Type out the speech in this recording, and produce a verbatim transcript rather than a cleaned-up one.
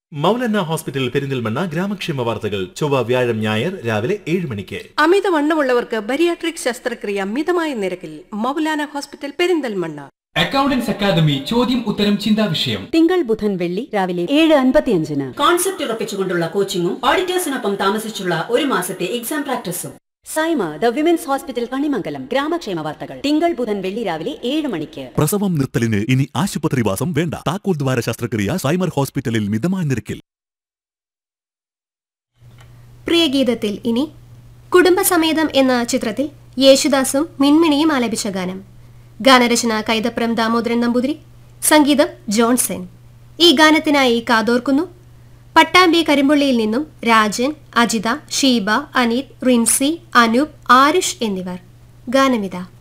Moulana hospital Perinthalmanna ഗ്രാമക്ഷേമ വാർത്തകൾ ചൊവ്വ വ്യാഴം ഞായർ രാവിലെ ഏഴ് മണിക്ക്. അമിതവണ്ണമുള്ളവർക്ക് ബരിയാട്രിക് ശസ്ത്രക്രിയ മിതമായ നിരക്കിൽ Maulana hospital Perinthalmanna. Accountants academy ചോദ്യം ഉത്തരം ചിന്താ വിഷയം തിങ്കൾ ബുധൻ വെള്ളി രാവിലെ ഏഴ് അൻപത്തിയഞ്ചിന്. കോൺസെപ്റ്റ് ഉറപ്പിച്ചുകൊണ്ടുള്ള കോച്ചിങ്ങും ഓഡിറ്റേഴ്സിനൊപ്പം താമസിച്ചുള്ള ഒരു മാസത്തെ exam പ്രാക്ടീസും. Saima the women's hospital Kanimangalam ഗ്രാമക്ഷേമ വാർത്തകൾ തിങ്കൾ ബുധൻ വെള്ളി രാവിലെ ഏഴ് മണിക്ക്. പ്രസവം നിർത്തലിന് ഇനി ആശുപത്രിവാസം വേണ്ട. താക്കോൽ ദ്വാര ശസ്ത്രക്രിയ സൈമർ ഹോസ്പിറ്റലിൽ മിതമായ നിരക്കിൽ. പ്രിയഗീതത്തിൽ ഇനി കുടുംബസമേതം എന്ന ചിത്രത്തിൽ യേശുദാസും മിൻമിണിയും ആലപിച്ച ഗാനം. ഗാനരചന കൈതപ്രം ദാമോദരൻ നമ്പൂതിരി, സംഗീതം ജോൺസൺ. ഈ ഗാനത്തിനായി കാതോർക്കുന്നു പട്ടാമ്പി കരിമ്പുള്ളിയിൽ നിന്നും രാജൻ, അജിത, ഷീബ, അനീത്, റിൻസി, അനൂപ്, ആരുഷ് എന്നിവർ. ഗാനമിത.